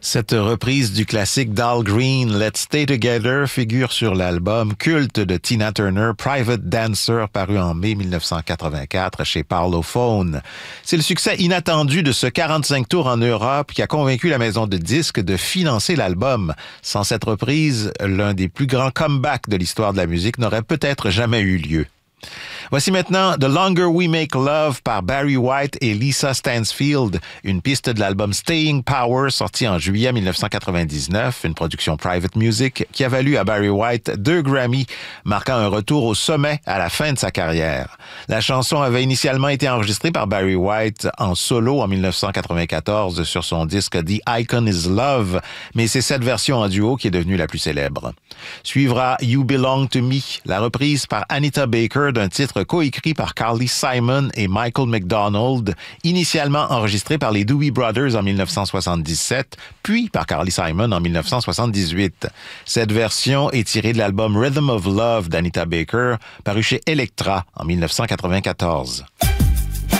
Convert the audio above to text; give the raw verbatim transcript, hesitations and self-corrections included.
Cette reprise du classique d'Al Green, Let's Stay Together, figure sur l'album culte de Tina Turner, Private Dancer, paru en mai dix-neuf cent quatre-vingt-quatre chez Parlophone. C'est le succès inattendu de ce quarante-cinq tours en Europe qui a convaincu la maison de disques de financer l'album. Sans cette reprise, l'un des plus grands comebacks de l'histoire de la musique n'aurait peut-être jamais eu lieu. Voici maintenant The Longer We Make Love par Barry White et Lisa Stansfield, une piste de l'album Staying Power sorti en juillet dix-neuf cent quatre-vingt-dix-neuf, une production Private Music qui a valu à Barry White deux Grammy, marquant un retour au sommet à la fin de sa carrière. La chanson avait initialement été enregistrée par Barry White en solo en dix-neuf cent quatre-vingt-quatorze sur son disque The Icon Is Love, mais c'est cette version en duo qui est devenue la plus célèbre. Suivra You Belong to Me, la reprise par Anita Baker d'un titre coécrit par Carly Simon et Michael McDonald, initialement enregistré par les Doobie Brothers en dix-neuf cent soixante-dix-sept, puis par Carly Simon en dix-neuf cent soixante-dix-huit. Cette version est tirée de l'album Rhythm of Love d'Anita Baker, paru chez Elektra en dix-neuf cent quatre-vingt-quatorze.